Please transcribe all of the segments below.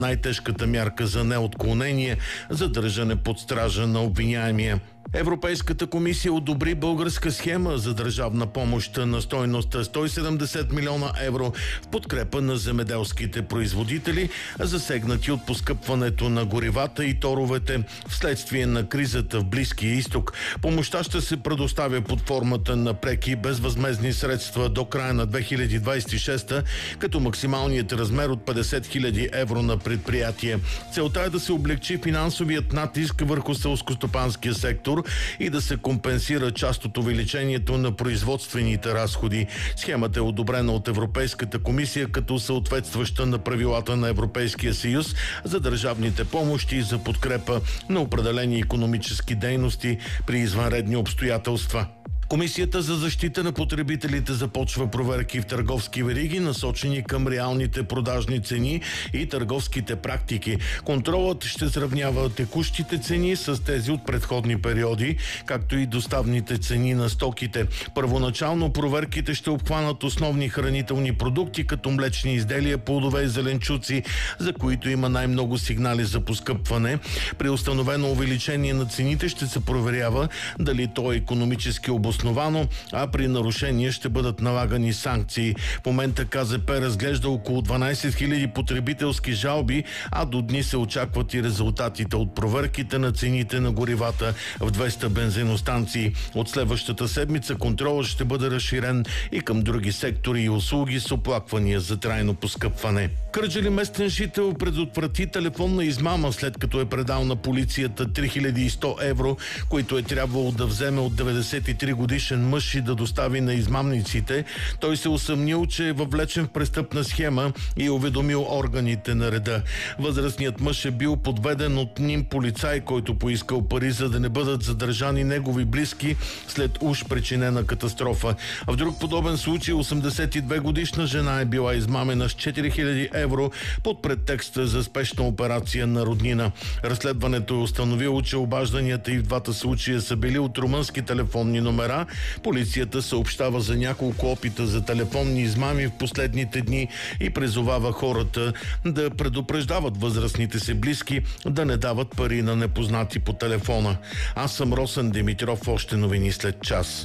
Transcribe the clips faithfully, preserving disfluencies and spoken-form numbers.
най-тежката мярка за неотклонение – задържане под стража на обвиняемия. Европейската комисия одобри българска схема за държавна помощ на стойност сто и седемдесет милиона евро в подкрепа на земеделските производители, засегнати от поскъпването на горивата и торовете вследствие на кризата в Близкия изток. Помощта ще се предоставя под формата на преки безвъзмездни средства до края на две хиляди двадесет и шеста, като максималният размер от петдесет хиляди евро на предприятие. Целта е да се облегчи финансовият натиск върху селскостопанския сектор и да се компенсира част от увеличението на производствените разходи. Схемата е одобрена от Европейската комисия като съответстваща на правилата на Европейския съюз за държавните помощи за подкрепа на определени икономически дейности при извънредни обстоятелства. Комисията за защита на потребителите започва проверки в търговски вериги, насочени към реалните продажни цени и търговските практики. Контролът ще сравнява текущите цени с тези от предходни периоди, както и доставните цени на стоките. Първоначално проверките ще обхванат основни хранителни продукти, като млечни изделия, плодове и зеленчуци, за които има най-много сигнали за поскъпване. При установено увеличение на цените ще се проверява дали то е икономически обосновано, а при нарушение ще бъдат налагани санкции. В момента К З П разглежда около дванадесет хиляди потребителски жалби, а до дни се очакват и резултатите от проверките на цените на горивата в двеста бензиностанции. От следващата седмица контролът ще бъде разширен и към други сектори и услуги с оплаквания за трайно поскъпване. Кърджали местен жител предотврати телефонна измама, след като е предал на полицията три хиляди и сто евро, които е трябвало да вземе от деветдесет и три годишен мъж и да достави на измамниците. Той се усъмнил, че е въвлечен в престъпна схема и уведомил органите на реда. Възрастният мъж е бил подведен от ним полицай, който поискал пари, за да не бъдат задържани негови близки след уж причинена катастрофа. В друг подобен случай осемдесет и две годишна жена е била измамена с четири хиляди евро под претекста за спешна операция на роднина. Разследването е установило, че обажданията и в двата случая са били от румънски телефонни номера. Полицията съобщава за няколко опита за телефонни измами в последните дни и призовава хората да предупреждават възрастните си близки да не дават пари на непознати по телефона. Аз съм Росен Димитров, още новини след час.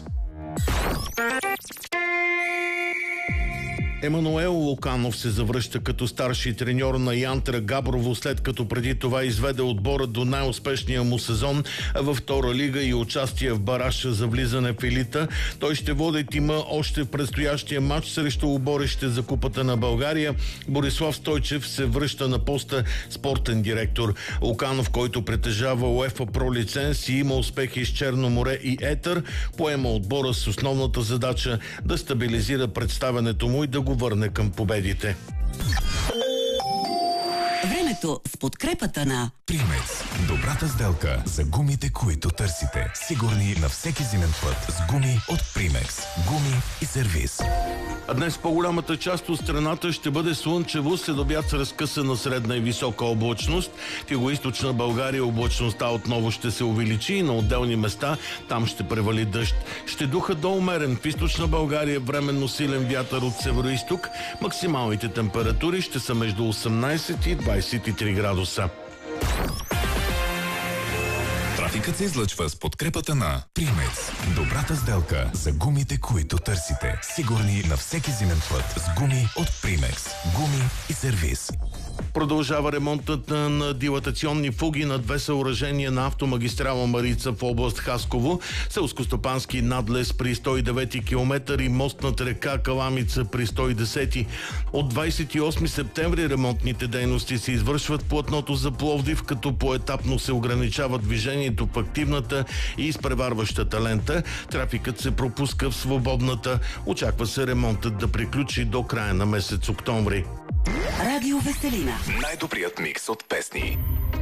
Емануел Луканов се завръща като старши треньор на Янтра Габрово, след като преди това изведе отбора до най-успешния му сезон във втора лига и участие в бараж за влизане в елита. Той ще води тима още в предстоящия матч срещу оборище за Купата на България. Борислав Стойчев се връща на поста спортен директор. Луканов, който притежава УЕФА Про лиценз и има успехи с Черно море и Етър, поема отбора с основната задача да стабилизира представянето му и да го върне към победите. Времето с подкрепата на Примекс. Добрата сделка за гумите, които търсите. Сигурни на всеки зимен път с гуми от Примекс. Гуми и сервиз. А днес по-голямата част от страната ще бъде слънчево, след обяд с разкъсана средна и висока облачност. В югоизточна България облачността отново ще се увеличи и на отделни места там ще превали дъжд. Ще духа до умерен. В източна България временно силен вятър от североизток. Максималните температури ще са между осемнадесет и двадесет и три градуса. Трафикът се излъчва с подкрепата на Примекс. Добрата сделка за гумите, които търсите. Сигурни на всеки зимен път с гуми от Примекс. Гуми и сервиз. Продължава ремонтът на, на дилатационни фуги на две съоръжения на автомагистрала Марица в област Хасково, селскостопански надлез при сто и девети километър и мост над река Каламица при сто и десети. От двадесет и осми септември ремонтните дейности се извършват по платното за Пловдив, като поетапно се ограничава движението в активната и изпреварващата лента. Трафикът се пропуска в свободната. Очаква се ремонтът да приключи до края на месец октомври. Радио Веселина. Най-добрият микс от песни.